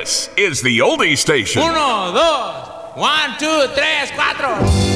This is the Oldie Station. 1, 2, 1, 2, 3, 4.